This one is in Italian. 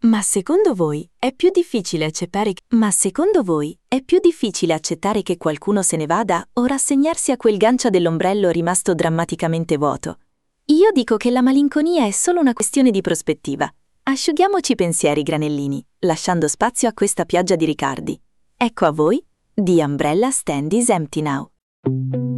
Ma secondo voi è più difficile accettare che qualcuno se ne vada o rassegnarsi a quel gancia dell'ombrello rimasto drammaticamente vuoto? Io dico che la malinconia è solo una questione di prospettiva. Asciughiamoci i pensieri, granellini, lasciando spazio a questa pioggia di ricardi. Ecco a voi, The Umbrella Stand is Empty Now.